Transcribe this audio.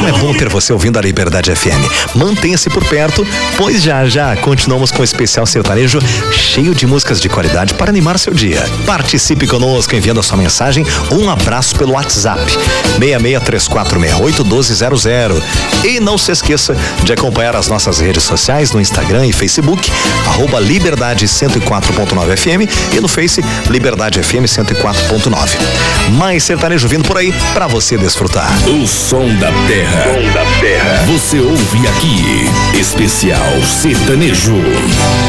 Como é bom ter você ouvindo a Liberdade FM. Mantenha-se por perto, pois já continuamos com o especial sertanejo cheio de músicas de qualidade para animar seu dia. Participe conosco enviando a sua mensagem ou um abraço pelo WhatsApp 6634681200. E não se esqueça de acompanhar as nossas redes sociais no Instagram e Facebook, @Liberdade 104.9 FM e no Face Liberdade FM 104.9. Mais sertanejo vindo por aí para você desfrutar. O som da terra. Você ouve aqui. Especial sertanejo.